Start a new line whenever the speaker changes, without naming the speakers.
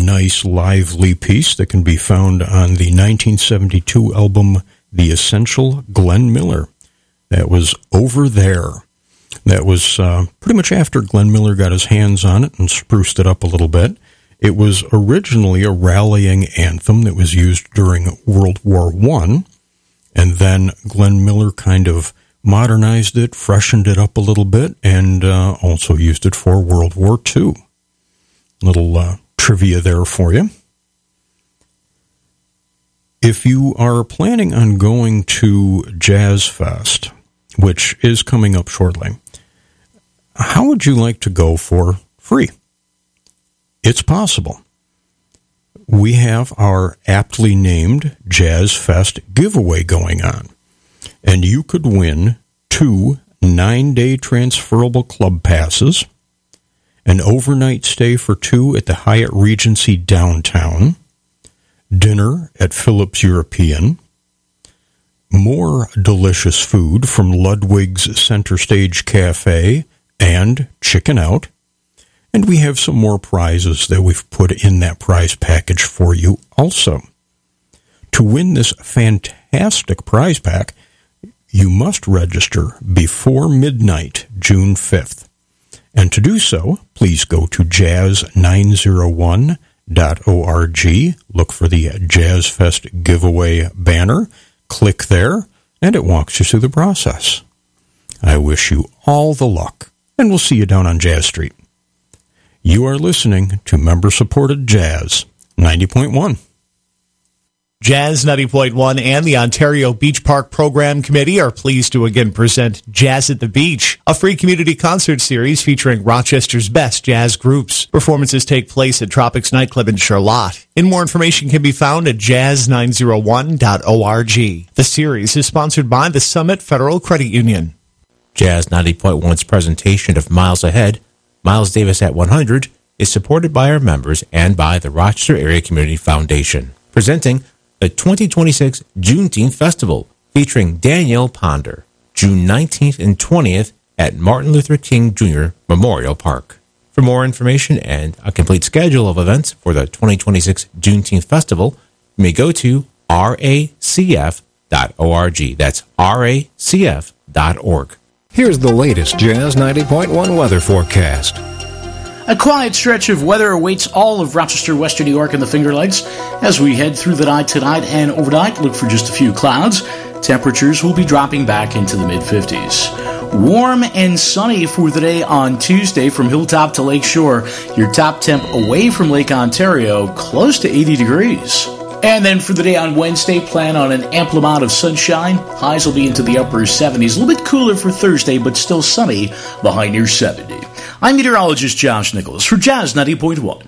nice, lively piece that can be found on the 1972 album The Essential Glenn Miller. That was Over There. That was pretty much after Glenn Miller got his hands on it and spruced it up a little bit. It was originally a rallying anthem that was used during World War I, and then Glenn Miller kind of modernized it, freshened it up a little bit, and also used it for World War II. Little trivia there for you. If you are planning on going to Jazz Fest, which is coming up shortly, how would you like to go for free? It's possible. We have our aptly named Jazz Fest giveaway going on, and you could win 2 9-day transferable club passes, an overnight stay for 2 at the Hyatt Regency downtown, dinner at Phillips European, more delicious food from Ludwig's Center Stage Cafe and Chicken Out, and we have some more prizes that we've put in that prize package for you also. To win this fantastic prize pack, you must register before midnight, June 5th. And to do so, please go to jazz901.org, look for the Jazz Fest giveaway banner, click there, and it walks you through the process. I wish you all the luck, and we'll see you down on Jazz Street. You are listening to member-supported Jazz 90.1.
Jazz 90.1 and the Ontario Beach Park Program Committee are pleased to again present Jazz at the Beach, a free community concert series featuring Rochester's best jazz groups. Performances take place at Tropics Nightclub in Charlotte. And more information can be found at jazz901.org. The series is sponsored by the Summit Federal Credit Union.
Jazz 90.1's presentation of Miles Ahead, Miles Davis at 100, is supported by our members and by the Rochester Area Community Foundation, presenting the 2026 Juneteenth Festival, featuring Danielle Ponder, June 19th and 20th at Martin Luther King Jr. Memorial Park. For more information and a complete schedule of events for the 2026 Juneteenth Festival, you may go to racf.org. That's racf.org.
Here's the latest Jazz 90.1 weather forecast.
A quiet stretch of weather awaits all of Rochester, Western New York, and the Finger Lakes. As we head through the night tonight and overnight, look for just a few clouds. Temperatures will be dropping back into the mid-50s. Warm and sunny for the day on Tuesday from Hilltop to Lakeshore. Your top temp away from Lake Ontario, close to 80 degrees. And then for the day on Wednesday, plan on an ample amount of sunshine. Highs will be into the upper 70s. A little bit cooler for Thursday, but still sunny, the high near 70. I'm meteorologist Josh Nicholas for Jazz 90.1.